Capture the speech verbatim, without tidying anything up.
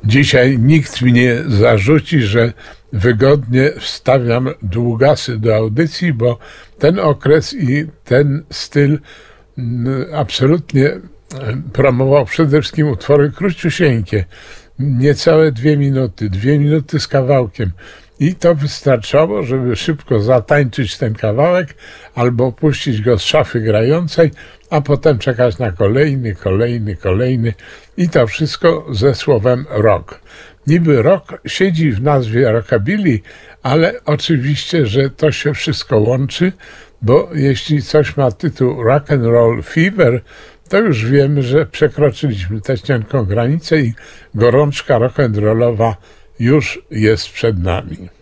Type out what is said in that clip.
Dzisiaj nikt mi nie zarzuci, że wygodnie wstawiam długasy do audycji, bo ten okres i ten styl absolutnie promował przede wszystkim utwory króciusieńkie, niecałe dwie minuty, dwie minuty z kawałkiem. I to wystarczało, żeby szybko zatańczyć ten kawałek albo puścić go z szafy grającej, a potem czekać na kolejny, kolejny, kolejny i to wszystko ze słowem rock. Niby rock siedzi w nazwie rockabilly, ale oczywiście, że to się wszystko łączy, bo jeśli coś ma tytuł Rock and Roll Fever, to już wiemy, że przekroczyliśmy tę cienką granicę i gorączka rock'n'rollowa już jest przed nami.